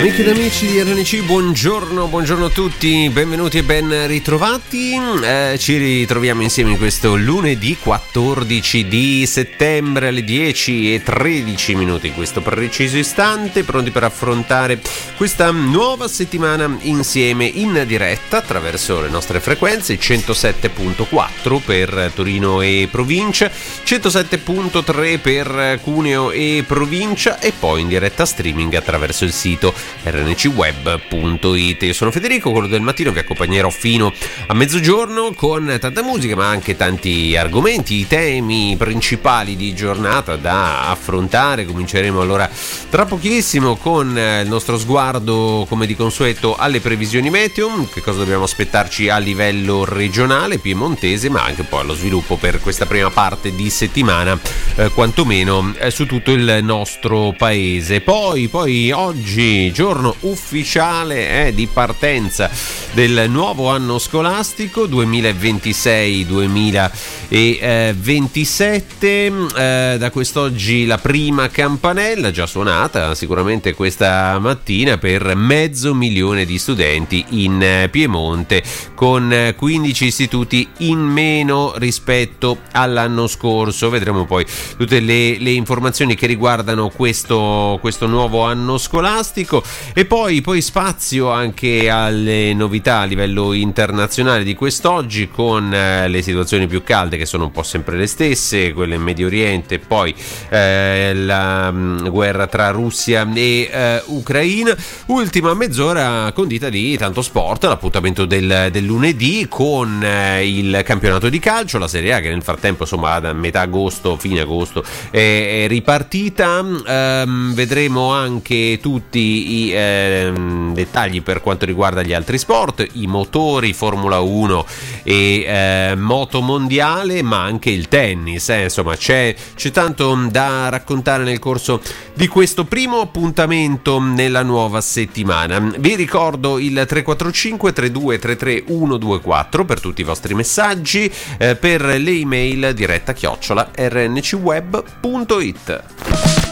Amiche ed amici di RNC, buongiorno a tutti, benvenuti e ben ritrovati. Ci ritroviamo insieme in questo lunedì 14 di settembre alle 10:13 in questo preciso istante, pronti per affrontare questa nuova settimana insieme in diretta attraverso le nostre frequenze 107.4 per Torino e provincia, 107.3 per Cuneo e provincia e poi in diretta streaming attraverso il sito rncweb.it. Io sono Federico, quello del mattino, vi accompagnerò fino a mezzogiorno con tanta musica ma anche tanti argomenti, i temi principali di giornata da affrontare. Cominceremo allora tra pochissimo con il nostro sguardo, come di consueto, alle previsioni meteo, che cosa dobbiamo aspettarci a livello regionale, piemontese, ma anche poi allo sviluppo per questa prima parte di settimana, quantomeno su tutto il nostro paese. Poi oggi, giorno ufficiale di partenza del nuovo anno scolastico 2026-2027. Da quest'oggi la prima campanella già suonata sicuramente questa mattina per 500.000 di studenti in Piemonte, con 15 istituti in meno rispetto all'anno scorso. Vedremo poi tutte le informazioni che riguardano questo nuovo anno scolastico e poi spazio anche alle novità a livello internazionale di quest'oggi, con le situazioni più calde che sono un po' sempre le stesse, quelle in Medio Oriente, poi la guerra tra Russia e Ucraina. Ultima mezz'ora condita di tanto sport, l'appuntamento del lunedì con il campionato di calcio, la Serie A che nel frattempo insomma da metà agosto, fine agosto è ripartita. Vedremo anche tutti i dettagli per quanto riguarda gli altri sport, i motori, Formula 1 e moto mondiale, ma anche il tennis. Insomma c'è tanto da raccontare nel corso di questo primo appuntamento nella nuova settimana. Vi ricordo il 345 3233 124 per tutti i vostri messaggi, per le email diretta @rncweb.it.